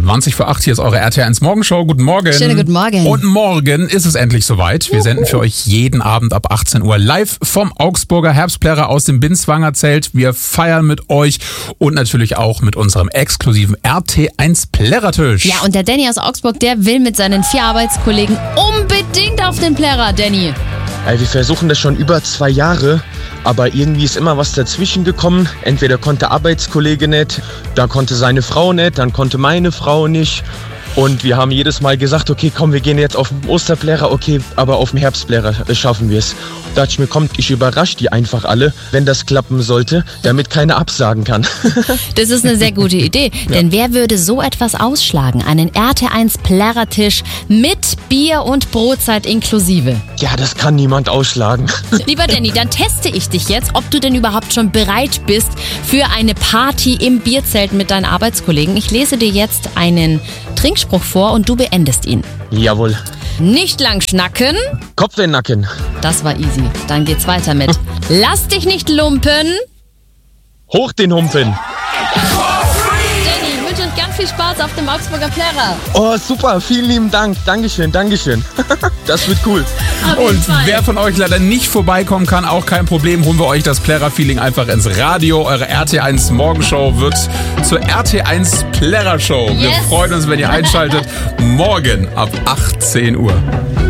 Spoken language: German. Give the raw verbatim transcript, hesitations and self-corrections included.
zwanzig vor acht, hier ist eure R T eins Morgenshow. Guten Morgen. Schönen guten Morgen. Und morgen ist es endlich soweit. Wir senden für euch jeden Abend ab achtzehn Uhr live vom Augsburger Herbstplärrer aus dem Binswanger Zelt. Wir feiern mit euch und natürlich auch mit unserem exklusiven R T eins Plärrertisch. Ja, und der Danny aus Augsburg, der will mit seinen vier Arbeitskollegen unbedingt auf den Plärrer, Danny. Ja, wir versuchen das schon über zwei Jahre, aber irgendwie ist immer was dazwischen gekommen. Entweder konnte Arbeitskollege nicht, dann konnte seine Frau nicht, dann konnte meine Frau nicht. Und wir haben jedes Mal gesagt, okay, komm, wir gehen jetzt auf den Osterplärrer, okay, aber auf den Herbstplärrer schaffen wir es. Da dachte ich mir, komm, ich überrasche die einfach alle, wenn das klappen sollte, damit keiner absagen kann. Das ist eine sehr gute Idee, Ja. denn wer würde so etwas ausschlagen? Einen R T eins Plärrertisch mit Bier und Brotzeit inklusive. Ja, das kann niemand ausschlagen. Lieber Danny, dann teste ich dich jetzt, ob du denn überhaupt schon bereit bist für eine Party im Bierzelt mit deinen Arbeitskollegen. Ich lese dir jetzt einen Trinkspruch vor und du beendest ihn. Jawohl. Nicht lang schnacken. Kopf in den Nacken. Das war easy. Dann geht's weiter mit Lass dich nicht lumpen. Hoch den Humpen. Danny, ich wünsche uns ganz viel Spaß auf dem Augsburger Plärrer. Oh, super, vielen lieben Dank. Dankeschön, Dankeschön. Das wird cool. Auf jeden Und Fall. wer von euch leider nicht vorbeikommen kann, auch kein Problem, holen wir euch das Plärrer-Feeling einfach ins Radio. Eure R T eins Morgenshow wird zur R T eins Plärrer-Show. Wir Yes. freuen uns, wenn ihr einschaltet. Morgen ab achtzehn Uhr.